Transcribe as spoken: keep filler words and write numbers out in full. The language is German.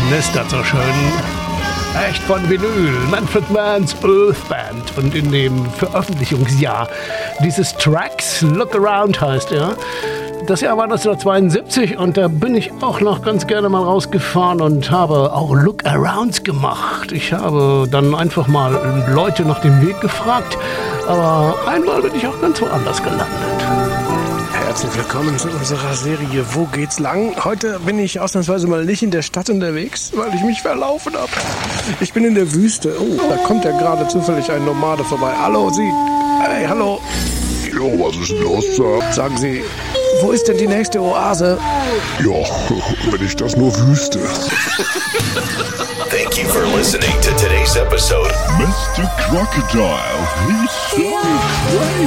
knistert so schön. Echt von Vinyl, Manfred Mann's Earth Band. Und in dem Veröffentlichungsjahr dieses Tracks, Look Around heißt er. Das Jahr war neunzehnhundertzweiundsiebzig und da bin ich auch noch ganz gerne mal rausgefahren und habe auch Look-Arounds gemacht. Ich habe dann einfach mal Leute nach dem Weg gefragt, aber einmal bin ich auch ganz woanders gelandet. Herzlich willkommen zu unserer Serie Wo geht's lang? Heute bin ich ausnahmsweise mal nicht in der Stadt unterwegs, weil ich mich verlaufen habe. Ich bin in der Wüste. Oh, da kommt ja gerade zufällig ein Nomade vorbei. Hallo, Sie. Hey, hallo. Jo, was ist denn los, Sir? Sagen Sie, wo ist denn die nächste Oase? Ja, wenn ich das nur wüsste. Thank you for listening to today's episode. Mister Crocodile, he's so crazy.